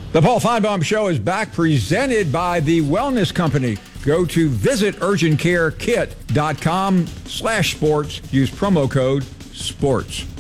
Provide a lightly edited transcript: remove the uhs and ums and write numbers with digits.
The Paul Feinbaum Show is back, presented by The Wellness Company. Go to visiturgentcarekit.com/sports. Use promo code SPORTS.